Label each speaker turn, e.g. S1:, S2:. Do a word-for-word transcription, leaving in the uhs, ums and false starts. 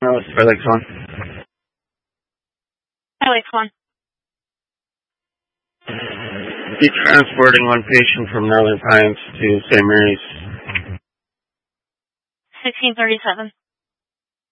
S1: No, it's by Lakes One.
S2: Hi, Lakes One.
S1: Be transporting one patient from Northern Pines to Saint Mary's.
S2: sixteen thirty-seven.